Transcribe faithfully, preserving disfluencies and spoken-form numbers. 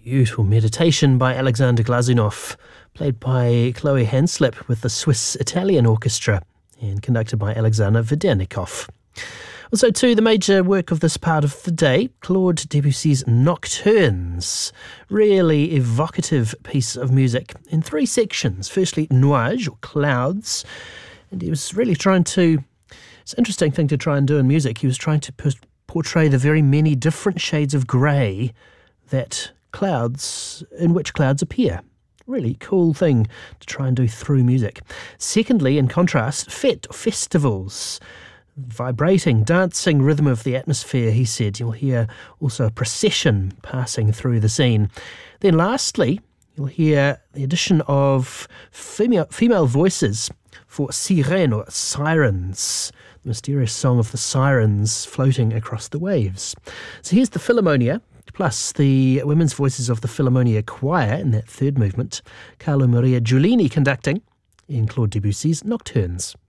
Beautiful Meditation by Alexander Glazunov, played by Chloe Hanslip with the Swiss-Italian Orchestra and conducted by Alexander Vedenikov. Also, too, the major work of this part of the day, Claude Debussy's Nocturnes. Really evocative piece of music in three sections. Firstly, Nuages, or clouds. And he was really trying to... It's an interesting thing to try and do in music. He was trying to portray the very many different shades of grey that clouds, in which clouds appear. Really cool thing to try and do through music. Secondly, in contrast, fête, festivals. Vibrating, dancing rhythm of the atmosphere, he said. You'll hear also a procession passing through the scene. Then lastly, you'll hear the addition of female, female voices for Sirène, or sirens, the mysterious song of the sirens floating across the waves. So here's the Philharmonia, plus the women's voices of the Philharmonia Choir in that third movement, Carlo Maria Giulini conducting in Claude Debussy's Nocturnes.